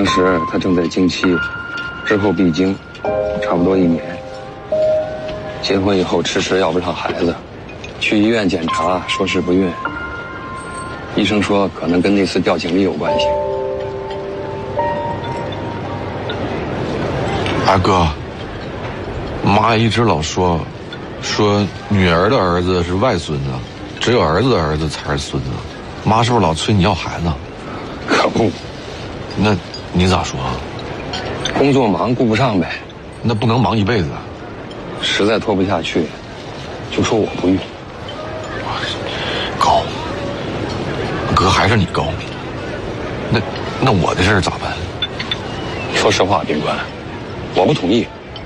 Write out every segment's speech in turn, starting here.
当时他正在经期，之后闭经，差不多1年。结婚以后迟迟要不上孩子，去医院检查说是不孕，医生说可能跟那次吊井里有关系。 阿哥，妈一直老说女儿的儿子是外孙子，只有儿子的儿子才是孙子。妈是不是老催你要孩子？ 可不， 那你咋说？ 工作忙顾不上呗。 那不能忙一辈子。 实在拖不下去，就说我不孕。 高，哥还是你高。那我的事儿咋办？ 说实话，宾官，我不同意。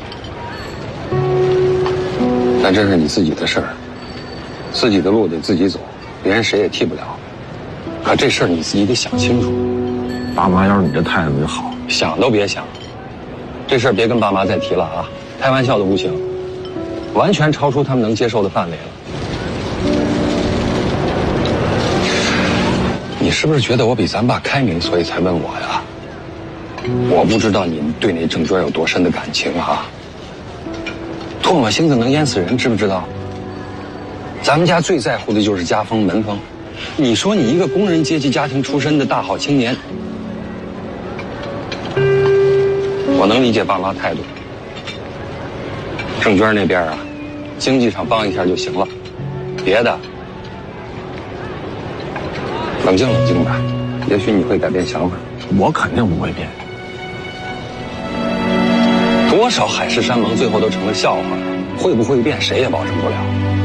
但这是你自己的事儿，自己的路得自己走，别人谁也替不了。可这事儿你自己得想清楚。 爸妈要是你这态度就好， 想都别想。这事儿别跟爸妈再提了啊，开玩笑都不行，完全超出他们能接受的范围了。你是不是觉得我比咱爸开明，所以才问我呀？我不知道你对那郑娟有多深的感情啊。唾沫星子能淹死人，知不知道？咱们家最在乎的就是家风门风。你说你一个工人阶级家庭出身的大好青年，我能理解爸妈态度。郑娟那边啊，经济上帮一下就行了，别的冷静冷静吧，也许你会改变想法。 我肯定不会变。 多少海誓山盟最后都成了笑话，会不会变谁也保证不了。